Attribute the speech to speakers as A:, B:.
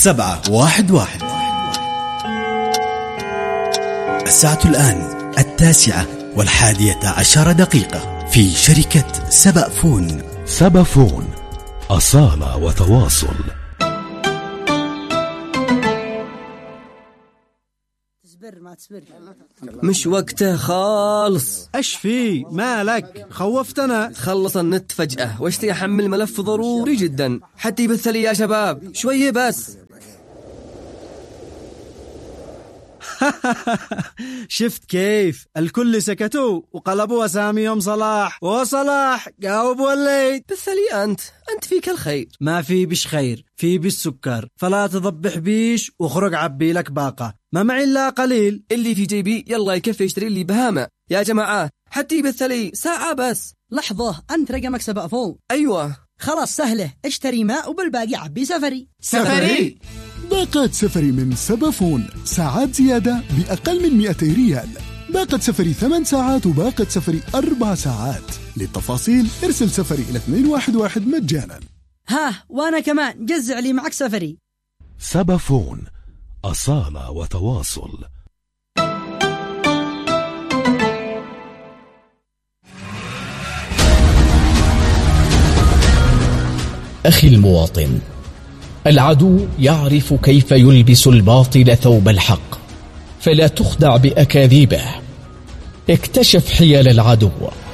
A: 711. الساعة الآن 9:11 في شركة سبأفون.
B: سبأفون، أصالة وتواصل.
C: مش وقته خالص.
D: ايش في مالك؟ خوفتنا.
C: خلص النت فجأة واشتي أحمل ملف ضروري جدا حتى يبث لي يا شباب شوية بس.
D: شفت كيف الكل سكتوا وقلبوا أساميهم صلاح وصلاح جاوب وليد.
C: بث لي أنت فيك الخير.
D: ما في بش خير، في بش سكر، فلا تضبح بيش وخرج عبي لك باقة. ما معي إلا قليل،
C: اللي في جيبي يلا يكفي يشتري لي بهامة يا جماعة حتى يبث لي ساعة بس.
E: لحظة، أنت رقمك سبأفون؟
C: أيوة
E: خلاص سهلة، اشتري ماء وبالباقي عبي سفري.
C: سفري
F: باقات سفري من سبأفون، ساعات زيادة بأقل من 200 ريال. باقة سفري 8 ساعات وباقة سفري 4 ساعات. للتفاصيل ارسل سفري إلى 211 مجانا.
E: ها وأنا كمان جزع لي معك سفري.
B: سبأفون، أصالة وتواصل.
G: أخي المواطن، العدو يعرف كيف يلبس الباطل ثوب الحق، فلا تخدع بأكاذيبه. اكتشف حيل العدو